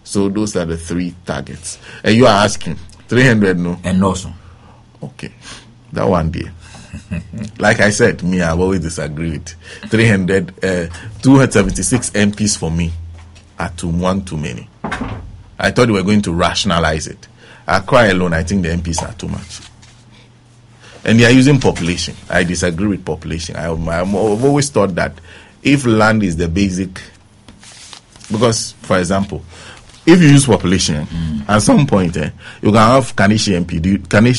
So those are the 3 targets. And you are asking 300, no? And also. Okay. That one day. Like I said, me, I've always disagreed. 276 MPs for me are too many. I thought we were going to rationalize it. Accra alone, I think the MPs are too much. And they are using population. I disagree with population. I've always thought that if land is the basic, because, for example, if you use population, at some point, you can have Kaneshie MP,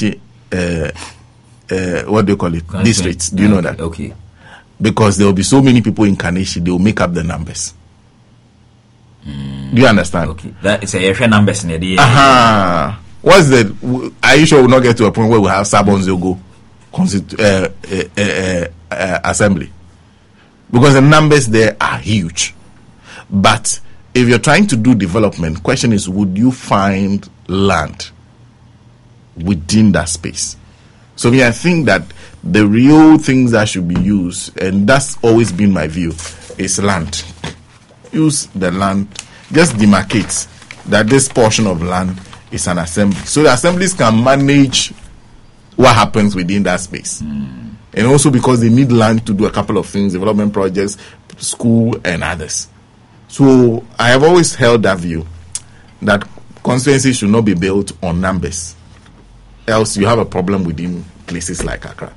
what do you call it? Districts. Do you know that? Okay. Because there will be so many people in Kaneshie, they will make up the numbers. Do you understand? Okay. That is a numbers in the What's the? Are you sure we'll not get to a point where we have Sabonzogo assembly? Because the numbers there are huge. But if you're trying to do development, question is, would you find land within that space? So I think that the real things that should be used, and that's always been my view, is land. Use the land, just demarcate that this portion of land is an assembly. So the assemblies can manage what happens within that space. And also because they need land to do a couple of things, development projects, school, and others. So I have always held that view that constituencies should not be built on numbers. Else you have a problem within places like Accra.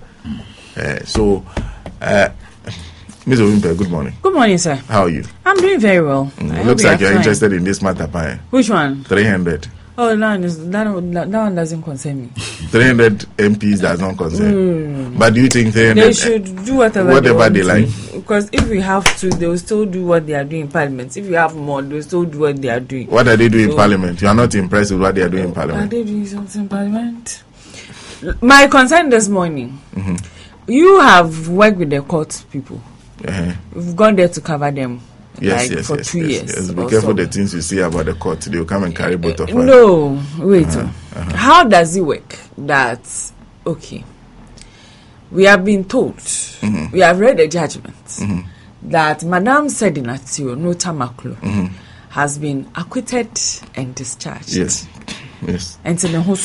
Ms. Owimpe, good morning. Good morning, sir. How are you? I'm doing very well. It looks like you're interested in this matter, Pai. Which one? 300. Oh, no, that one doesn't concern me. 300 MPs does not concern. But do you think 300... They should do whatever they like? Because if we have to, they will still do what they are doing in Parliament. If we have more, they will still do what they are doing. What are they doing in Parliament? You are not impressed with what they are doing in Parliament? Are they doing something in Parliament? My concern this morning, you have worked with the court people. We've gone there to cover them. For 2 years. Yes. Be careful the things you see about the court. They will come and carry both of us. No, wait. How does it work? That, okay, we have been told, we have read the judgment, that Madame Sedina Tiono Tamaklo has been acquitted and discharged. Yes. And to the whole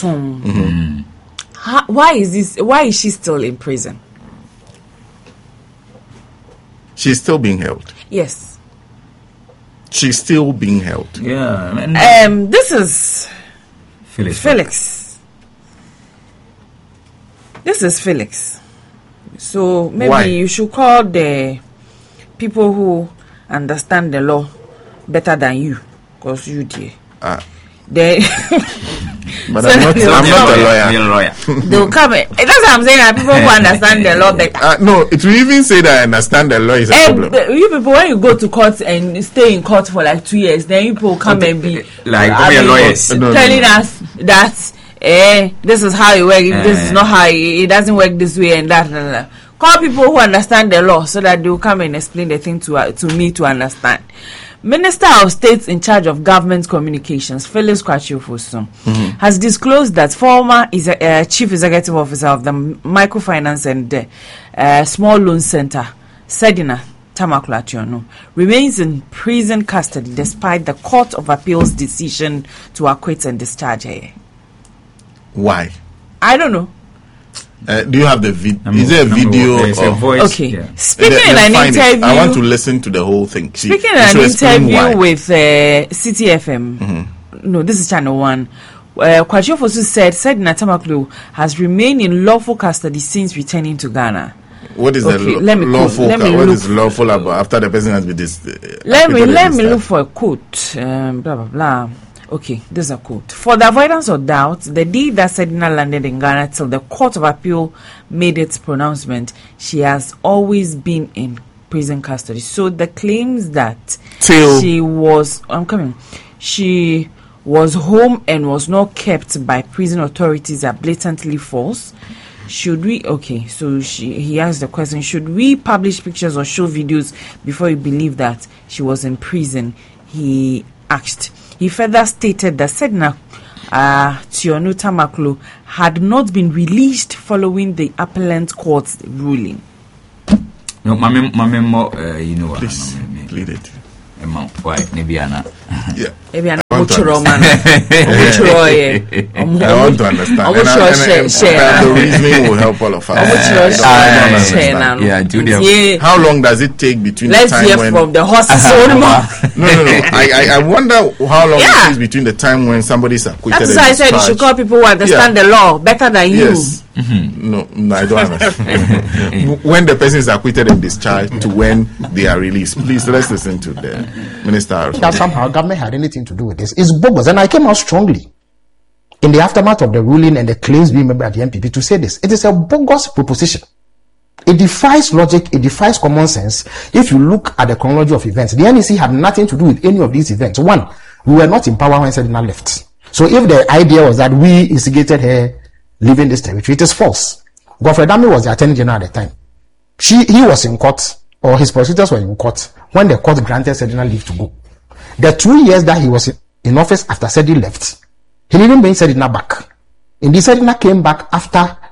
why is she still in prison? She's still being held. Yes. She's still being held. Yeah. This is Felix. This is Felix. So maybe you should call the people who understand the law better than you, because you dear. But I'm not a lawyer. They'll come. That's what I'm saying. That people who understand the law better. No, it will even say that I understand the law is a problem. You people, when you go to court and stay in court for like 2 years, then you people come and be like lawyers telling us that this is how it works. This is not how it doesn't work this way and that. Call people who understand the law so that they will come and explain the thing to me to understand. Minister of State in charge of government communications, Felix Kwatiofosun, has disclosed that former chief executive officer of the Microfinance and Small Loan Center, Sedina Tamaklo Tiono, remains in prison custody despite the Court of Appeal's decision to acquit and discharge her. Why? I don't know. Do you have the video? Is there a video? A voice. Okay. Yeah. Speaking in an interview, I want to listen to the whole thing. Speaking in an interview with City FM, no, this is Channel 1. Kwatiofosun said Sedina Tamaklo has remained in lawful custody since returning to Ghana. What is lawful? What is lawful about after the person has been let me look for a quote. Blah blah blah. Okay, this is a quote. For the avoidance of doubt, the day that Sedina landed in Ghana till the Court of Appeal made its pronouncement, she has always been in prison custody. So the claims that she was home and was not kept by prison authorities are blatantly false. Should we? Okay, so he asked the question: should we publish pictures or show videos before you believe that she was in prison? He asked. He further stated that Sedina Tiono Tamaklo had not been released following the appellant court's ruling. No, please plead it. Why? Maybe Yeah. Maybe want to understand. I want to understand. And the reasoning will help all of us. How long does it take between Let's the time hear when... from the horse's own mouth. No. I wonder how long it is between the time when somebody's acquitted. That's why I said you should call people who understand the law better than you. Yes. No, I don't understand. When the person is acquitted and discharged to when they are released. Please, let's listen to the minister. That somehow government had anything to do with this. It's bogus. And I came out strongly in the aftermath of the ruling and the claims being made by the NPP to say this. It is a bogus proposition. It defies logic. It defies common sense. If you look at the chronology of events, the NEC had nothing to do with any of these events. One, we were not in power when Sedina left. So if the idea was that we instigated her leaving this territory, it is false. Godfrey Dame was the Attorney General at the time. He was in court, or his prosecutors were in court, when the court granted Sedina leave to go. The 2 years that he was in office after Sedi left, he didn't bring Sedina back. Indeed, Sedina came back after